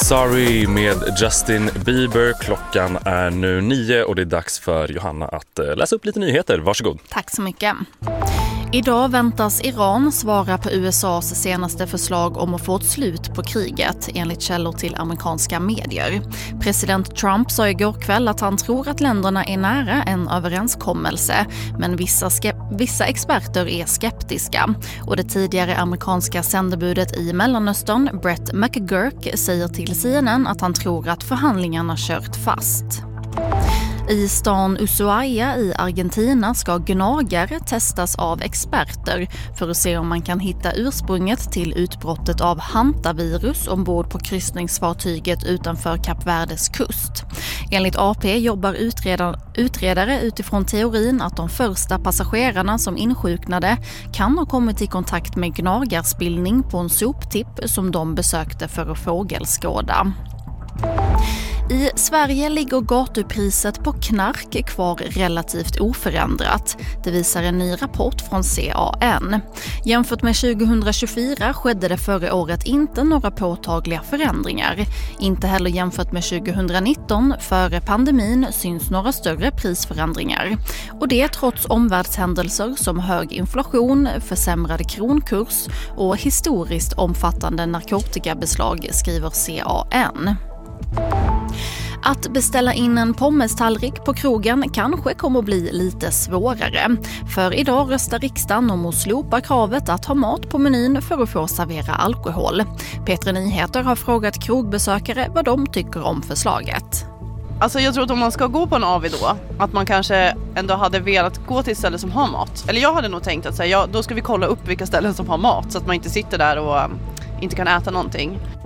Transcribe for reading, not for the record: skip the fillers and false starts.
Sorry med Justin Bieber. Klockan är nu 9 och det är dags för Johanna att läsa upp lite nyheter. Varsågod. Tack så mycket. Idag väntas Iran svara på USAs senaste förslag om att få ett slut på kriget, enligt källor till amerikanska medier. President Trump sa igår kväll att han tror att länderna är nära en överenskommelse, men vissa experter är skeptiska. Och det tidigare amerikanska sändebudet i Mellanöstern, Brett McGurk, säger till CNN att han tror att förhandlingarna kört fast. I stan Ushuaia i Argentina ska gnagare testas av experter för att se om man kan hitta ursprunget till utbrottet av hantavirus ombord på kryssningsfartyget utanför Kap Verdes kust. Enligt AP jobbar utredare utifrån teorin att de första passagerarna som insjuknade kan ha kommit i kontakt med gnagarspillning på en soptipp som de besökte för att fågelskåda. I Sverige ligger gatupriset på knark kvar relativt oförändrat. Det visar en ny rapport från CAN. Jämfört med 2024 skedde det förra året inte några påtagliga förändringar. Inte heller jämfört med 2019, före pandemin, syns några större prisförändringar. Och det trots omvärldshändelser som hög inflation, försämrad kronkurs och historiskt omfattande narkotikabeslag, skriver CAN. Att beställa in en pommestallrik på krogen kanske kommer att bli lite svårare. För idag röstar riksdagen om att slopa kravet att ha mat på menyn för att få servera alkohol. P3 Nyheter har frågat krogbesökare vad de tycker om förslaget. Alltså jag tror att om man ska gå på en AV då, att man kanske ändå hade velat gå till ställen som har mat. Eller jag hade nog tänkt att säga, då ska vi kolla upp vilka ställen som har mat så att man inte sitter där och inte kan äta någonting.